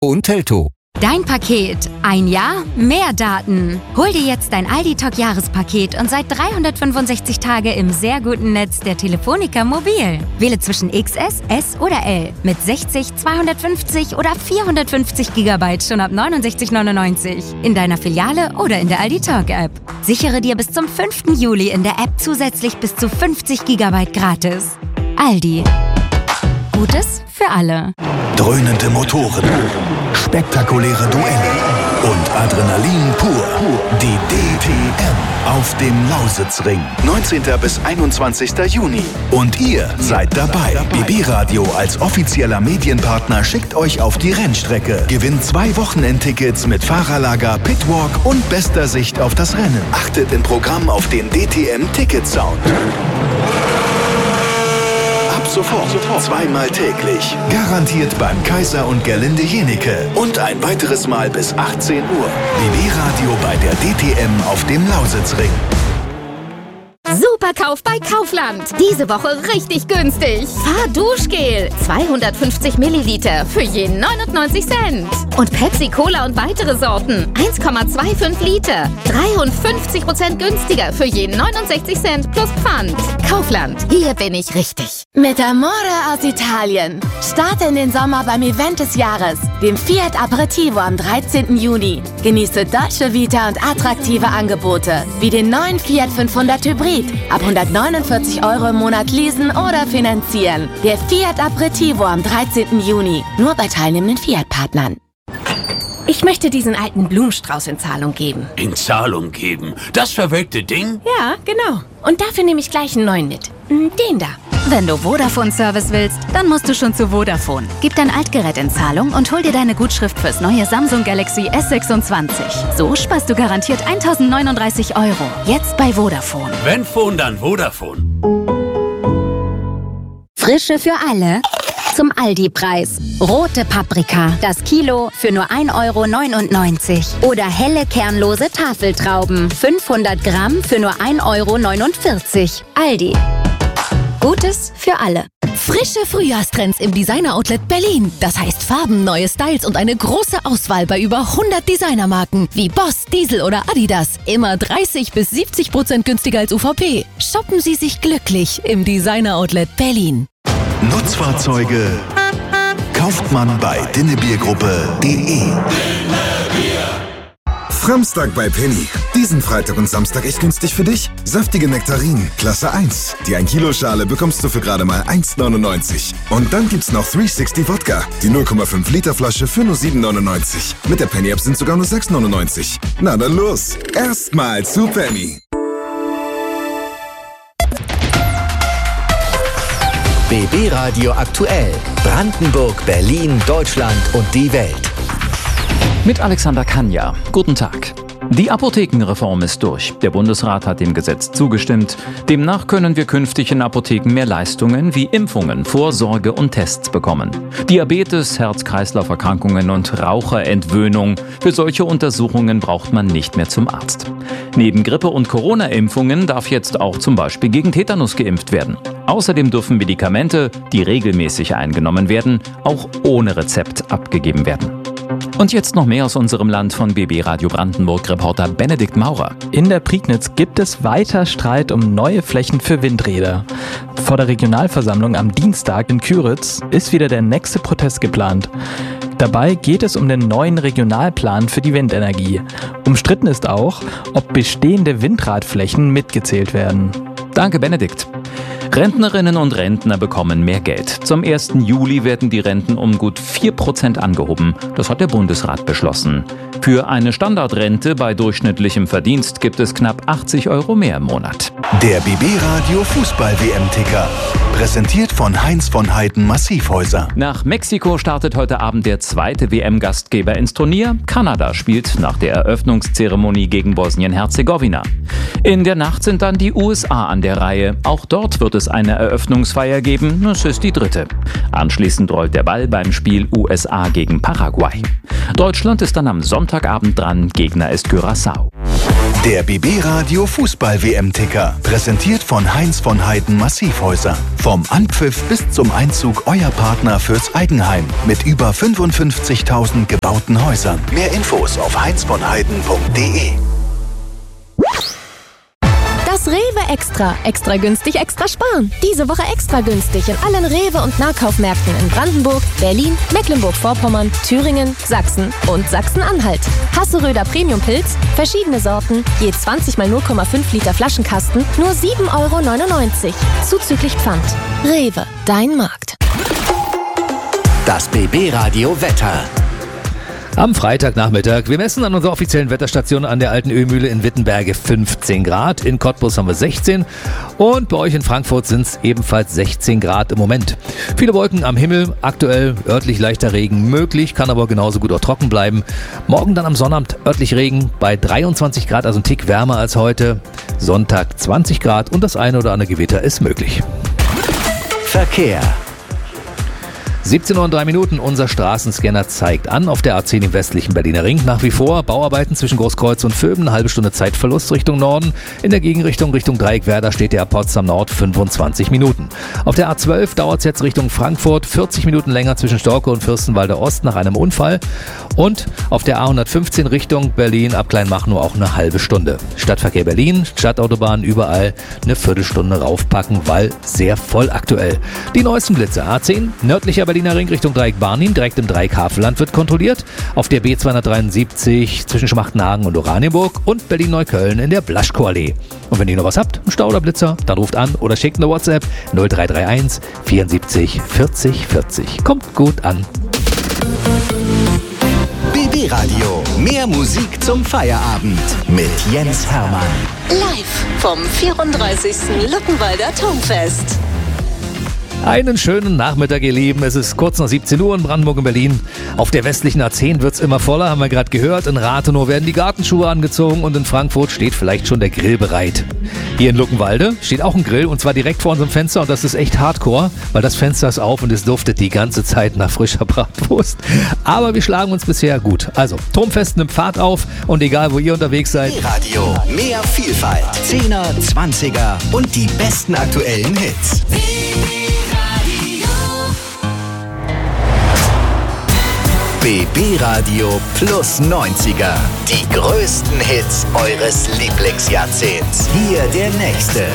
und Teltow. Dein Paket. Ein Jahr, mehr Daten. Hol dir jetzt dein Aldi-Talk-Jahrespaket und seit 365 Tage im sehr guten Netz der Telefonica Mobil. Wähle zwischen XS, S oder L mit 60, 250 oder 450 GB schon ab 69,99 in deiner Filiale oder in der Aldi-Talk-App. Sichere dir bis zum 5. Juli in der App zusätzlich bis zu 50 GB gratis. Aldi. Gutes für alle. Dröhnende Motoren, spektakuläre Duelle und Adrenalin pur. Die DTM auf dem Lausitzring. 19. bis 21. Juni. Und ihr seid dabei. BB Radio als offizieller Medienpartner schickt euch auf die Rennstrecke. Gewinnt 2 Wochenendtickets mit Fahrerlager, Pitwalk und bester Sicht auf das Rennen. Achtet im Programm auf den DTM Ticket Sound. Sofort, 2-mal täglich. Garantiert beim Kaiser und Gerlinde Jenecke. Und ein weiteres Mal bis 18 Uhr. BB Radio bei der DTM auf dem Lausitzring. Superkauf bei Kaufland. Diese Woche richtig günstig. Fahrduschgel. 250 Milliliter für je 99 Cent. Und Pepsi Cola und weitere Sorten. 1,25 Liter. 53% günstiger für je 69 Cent plus Pfand. Kaufland. Hier bin ich richtig. Mit Amore aus Italien. Starte in den Sommer beim Event des Jahres, dem Fiat Aperitivo am 13. Juni. Genieße Dolce Vita und attraktive Angebote, wie den neuen Fiat 500 Hybrid. Ab 149 € im Monat leasen oder finanzieren. Der Fiat Aperitivo am 13. Juni. Nur bei teilnehmenden Fiat-Partnern. Ich möchte diesen alten Blumenstrauß in Zahlung geben. In Zahlung geben? Das verwelkte Ding? Ja, genau. Und dafür nehme ich gleich einen neuen mit. Den da. Wenn du Vodafone-Service willst, dann musst du schon zu Vodafone. Gib dein Altgerät in Zahlung und hol dir deine Gutschrift fürs neue Samsung Galaxy S26. So sparst du garantiert 1.039 €. Jetzt bei Vodafone. Wenn Phone, dann Vodafone. Frische für alle. Zum Aldi-Preis. Rote Paprika, das Kilo für nur 1,99 €. Oder helle kernlose Tafeltrauben, 500 Gramm für nur 1,49 €. Aldi. Gutes für alle. Frische Frühjahrstrends im Designer-Outlet Berlin. Das heißt Farben, neue Styles und eine große Auswahl bei über 100 Designermarken wie Boss, Diesel oder Adidas. Immer 30 bis 70% günstiger als UVP. Shoppen Sie sich glücklich im Designer-Outlet Berlin. Nutzfahrzeuge kauft man bei dinnebiergruppe.de. Framstag bei Penny. Diesen Freitag und Samstag echt günstig für dich. Saftige Nektarinen, Klasse 1. Die 1-Kilo-Schale bekommst du für gerade mal 1,99. Und dann gibt's noch 360 Wodka. Die 0,5 Liter Flasche für nur 7,99. Mit der Penny-App sind sogar nur 6,99. Na dann los. Erstmal zu Penny. BB Radio aktuell. Brandenburg, Berlin, Deutschland und die Welt. Mit Alexander Kanja. Guten Tag. Die Apothekenreform ist durch. Der Bundesrat hat dem Gesetz zugestimmt. Demnach können wir künftig in Apotheken mehr Leistungen wie Impfungen, Vorsorge und Tests bekommen. Diabetes, Herz-Kreislauf-Erkrankungen und Raucherentwöhnung. Für solche Untersuchungen braucht man nicht mehr zum Arzt. Neben Grippe- und Corona-Impfungen darf jetzt auch zum Beispiel gegen Tetanus geimpft werden. Außerdem dürfen Medikamente, die regelmäßig eingenommen werden, auch ohne Rezept abgegeben werden. Und jetzt noch mehr aus unserem Land von BB Radio Brandenburg-Reporter Benedikt Maurer. In der Prignitz gibt es weiter Streit um neue Flächen für Windräder. Vor der Regionalversammlung am Dienstag in Küritz ist wieder der nächste Protest geplant. Dabei geht es um den neuen Regionalplan für die Windenergie. Umstritten ist auch, ob bestehende Windradflächen mitgezählt werden. Danke, Benedikt. Rentnerinnen und Rentner bekommen mehr Geld. Zum 1. Juli werden die Renten um gut 4% angehoben. Das hat der Bundesrat beschlossen. Für eine Standardrente bei durchschnittlichem Verdienst gibt es knapp 80 € mehr im Monat. Der BB Radio Fußball-WM-Ticker. Präsentiert von Heinz von Heiden Massivhäuser. Nach Mexiko startet heute Abend der zweite WM-Gastgeber ins Turnier. Kanada spielt nach der Eröffnungszeremonie gegen Bosnien-Herzegowina. In der Nacht sind dann die USA an der Reihe. Auch dort wird es eine Eröffnungsfeier geben. Es ist die dritte. Anschließend rollt der Ball beim Spiel USA gegen Paraguay. Deutschland ist dann am Sonntagabend dran. Gegner ist Curaçao. Der BB Radio Fußball-WM-Ticker. Präsentiert von Heinz von Heiden Massivhäuser. Vom Anpfiff bis zum Einzug euer Partner fürs Eigenheim. Mit über 55.000 gebauten Häusern. Mehr Infos auf heinzvonheiden.de. Das Rewe Extra. Extra günstig, extra sparen. Diese Woche extra günstig in allen Rewe- und Nahkaufmärkten in Brandenburg, Berlin, Mecklenburg-Vorpommern, Thüringen, Sachsen und Sachsen-Anhalt. Hasseröder Premium-Pilz, verschiedene Sorten, je 20 mal 0,5 Liter Flaschenkasten, nur 7,99 €. Zuzüglich Pfand. Rewe, dein Markt. Das BB Radio Wetter. Am Freitagnachmittag. Wir messen an unserer offiziellen Wetterstation an der alten Ölmühle in Wittenberge 15 Grad. In Cottbus haben wir 16. Und bei euch in Frankfurt sind es ebenfalls 16 Grad im Moment. Viele Wolken am Himmel. Aktuell örtlich leichter Regen möglich, kann aber genauso gut auch trocken bleiben. Morgen dann am Sonnabend örtlich Regen bei 23 Grad, also ein Tick wärmer als heute. Sonntag 20 Grad und das eine oder andere Gewitter ist möglich. Verkehr. 17:03 Uhr, unser Straßenscanner zeigt an, auf der A10 im westlichen Berliner Ring nach wie vor Bauarbeiten zwischen Großkreuz und Vöben, eine halbe Stunde Zeitverlust Richtung Norden. In der Gegenrichtung Richtung Dreieckwerder steht der Potsdam Nord 25 Minuten. Auf der A12 dauert es jetzt Richtung Frankfurt 40 Minuten länger zwischen Storkow und Fürstenwalder Ost nach einem Unfall. Und auf der A115 Richtung Berlin ab Kleinmachnow auch eine halbe Stunde. Stadtverkehr Berlin, Stadtautobahn überall eine Viertelstunde raufpacken, weil sehr voll aktuell. Die neuesten Blitze. A10 nördlicher Berliner Ring Richtung Dreieck Barnim, direkt im Dreieck Havelland wird kontrolliert. Auf der B273 zwischen Schmachtenhagen und Oranienburg und Berlin-Neukölln in der Blaschkow-Allee. Und wenn ihr noch was habt, einen Stau oder Blitzer, dann ruft an oder schickt eine WhatsApp 0331 74 40 40. Kommt gut an. BB Radio. Mehr Musik zum Feierabend mit Jens Hermann. Live vom 34. Luckenwalder Turmfest. Einen schönen Nachmittag, ihr Lieben. Es ist kurz nach 17 Uhr in Brandenburg und Berlin. Auf der westlichen A10 wird es immer voller, haben wir gerade gehört. In Rathenow werden die Gartenschuhe angezogen und in Frankfurt steht vielleicht schon der Grill bereit. Hier in Luckenwalde steht auch ein Grill und zwar direkt vor unserem Fenster und das ist echt hardcore, weil das Fenster ist auf und es duftet die ganze Zeit nach frischer Bratwurst. Aber wir schlagen uns bisher gut. Also, Turmfest nimmt Fahrt auf und egal, wo ihr unterwegs seid. Radio, mehr Vielfalt. 10er, 20er und die besten aktuellen Hits. BB Radio plus 90er. Die größten Hits eures Lieblingsjahrzehnts. Hier der nächste.